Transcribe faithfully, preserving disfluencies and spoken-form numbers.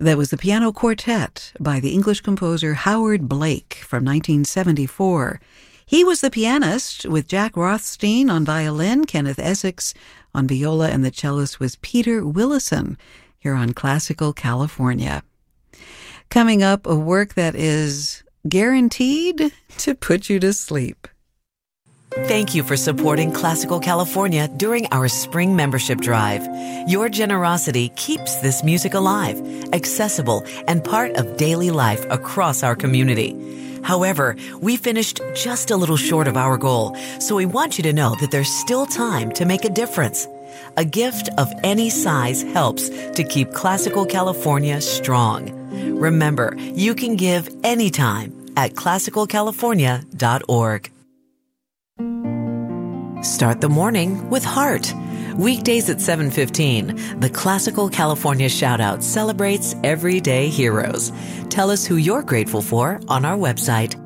That was the piano quartet by the English composer Howard Blake from nineteen seventy-four. He was the pianist with Jack Rothstein on violin, Kenneth Essex on viola, and the cellist was Peter Willison here on Classical California. Coming up, a work that is guaranteed to put you to sleep. Thank you for supporting Classical California during our spring membership drive. Your generosity keeps this music alive, accessible, and part of daily life across our community. However, we finished just a little short of our goal, so we want you to know that there's still time to make a difference. A gift of any size helps to keep Classical California strong. Remember, you can give anytime at classical california dot org. Start the morning with heart. Weekdays at seven fifteen, the Classical California Shoutout celebrates everyday heroes. Tell us who you're grateful for on our website,